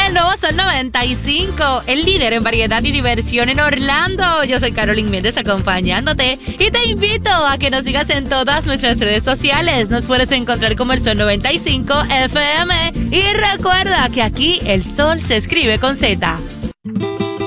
El nuevo Sol 95, el líder en variedad y diversión en Orlando. Yo soy Carolyn Méndez acompañándote y te invito a que nos sigas en todas nuestras redes sociales. Nos puedes encontrar como el Sol 95 FM y recuerda que aquí el sol se escribe con Z.